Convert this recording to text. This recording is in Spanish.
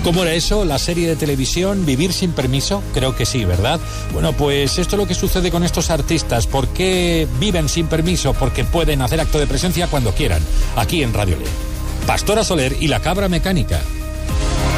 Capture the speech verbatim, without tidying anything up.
¿Cómo era eso? ¿La serie de televisión Vivir sin permiso? Creo que sí, ¿verdad? Bueno, pues esto es lo que sucede con estos artistas. ¿Por qué viven sin permiso? Porque pueden hacer acto de presencia cuando quieran, aquí en Radio León. Pastora Soler y la Cabra Mecánica.